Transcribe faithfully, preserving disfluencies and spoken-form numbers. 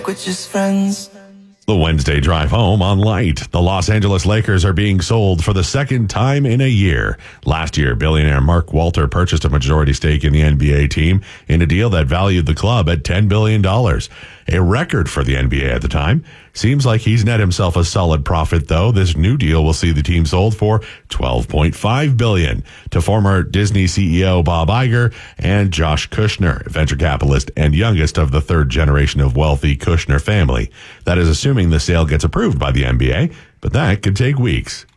with just friends. The Wednesday drive home on Light. The Los Angeles Lakers are being sold for the second time in a year. Last year, billionaire Mark Walter purchased a majority stake in the N B A team in a deal that valued the club at ten billion dollars. A record for the N B A at the time. Seems like he's net himself a solid profit, though. This new deal will see the team sold for twelve point five billion dollars to former Disney C E O Bob Iger and Josh Kushner, venture capitalist and youngest of the third generation of wealthy Kushner family. That is assuming the sale gets approved by the N B A, but that could take weeks.